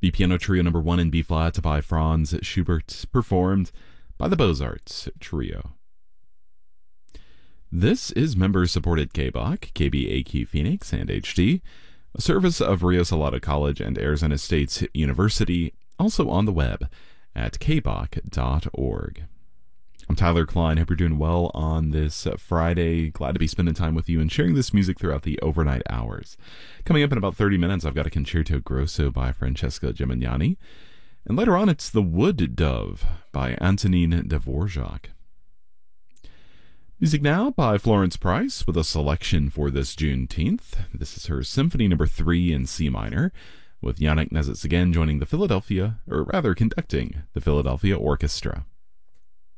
The Piano Trio number 1 in B-flat by Franz Schubert, performed by the Beaux-Arts Trio. This is member-supported KBOC, KBAQ Phoenix, and HD, a service of Rio Salado College and Arizona State University, also on the web at kboc.org. I'm Tyler Klein. Hope you're doing well on this Friday. Glad to be spending time with you and sharing this music throughout the overnight hours. Coming up in about 30 minutes, I've got a Concerto Grosso by Francesco Gimignani. And later on, it's The Wood Dove by Antonin Dvorak. Music now by Florence Price with a selection for this Juneteenth. This is her Symphony No. 3 in C minor, with Yannick Nezet again joining the conducting the Philadelphia Orchestra.